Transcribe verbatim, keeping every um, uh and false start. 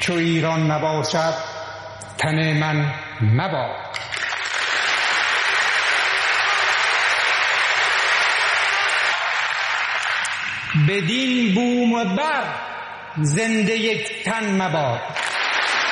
چو ایران نباشد تن من مباد. بدین بوم و بر زنده یک تن مباد.